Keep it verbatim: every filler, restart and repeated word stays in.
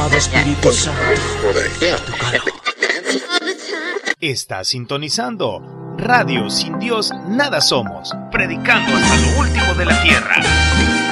amado Espíritu Santo. Está sintonizando Radio Sin Dios Nada Somos, predicando hasta lo último de la tierra.